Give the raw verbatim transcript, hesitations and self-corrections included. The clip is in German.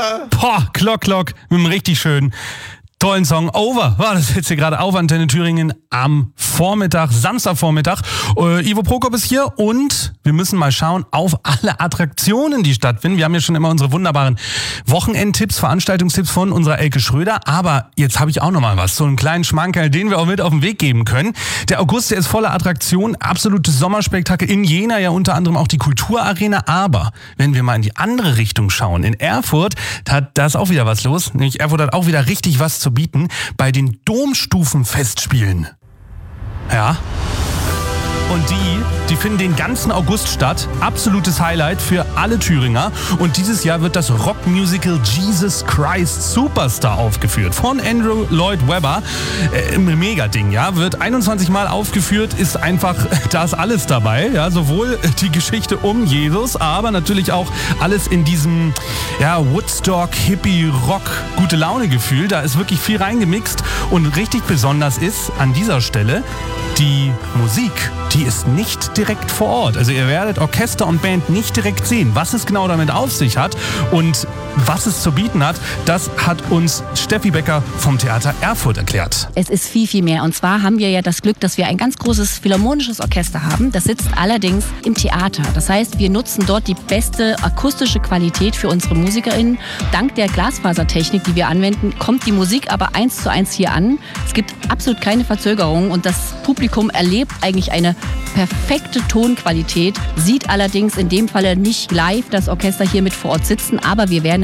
Boah, Glock, Glock, mit einem richtig schönen, tollen Song. Over war das jetzt hier gerade auf Antenne Thüringen am Vormittag, Samstagvormittag. Äh, Ivo Prokop ist hier und wir müssen mal schauen auf alle Attraktionen, die stattfinden. Wir haben ja schon immer unsere wunderbaren Wochenendtipps, Veranstaltungstipps von unserer Elke Schröder. Aber jetzt habe ich auch noch mal was, so einen kleinen Schmankerl, den wir auch mit auf den Weg geben können. Der August, der ist voller Attraktionen, absolutes Sommerspektakel. In Jena ja unter anderem auch die Kulturarena. Aber wenn wir mal in die andere Richtung schauen, in Erfurt, da, da ist auch wieder was los. Nämlich Erfurt hat auch wieder richtig was zu bieten bei den Domstufenfestspielen. Ja. Und die, die finden den ganzen August statt. Absolutes Highlight für alle Thüringer. Und dieses Jahr wird das Rockmusical Jesus Christ Superstar aufgeführt. Von Andrew Lloyd Webber. Äh, Mega-Ding, ja. Wird einundzwanzig Mal aufgeführt, ist einfach, da ist alles dabei. Ja, sowohl die Geschichte um Jesus, aber natürlich auch alles in diesem, ja, Woodstock, Hippie, Rock, gute Laune-Gefühl. Da ist wirklich viel reingemixt. Und richtig besonders ist an dieser Stelle die Musik. Die ist nicht direkt vor Ort. Also ihr werdet Orchester und Band nicht direkt sehen. Was es genau damit auf sich hat und was es zu bieten hat, das hat uns Steffi Becker vom Theater Erfurt erklärt. Es ist viel, viel mehr. Und zwar haben wir ja das Glück, dass wir ein ganz großes philharmonisches Orchester haben. Das sitzt allerdings im Theater. Das heißt, wir nutzen dort die beste akustische Qualität für unsere MusikerInnen. Dank der Glasfasertechnik, die wir anwenden, kommt die Musik aber eins zu eins hier an. Es gibt absolut keine Verzögerung und das Publikum erlebt eigentlich eine perfekte Tonqualität, sieht allerdings in dem Falle nicht live das Orchester hier mit vor Ort sitzen, aber wir werden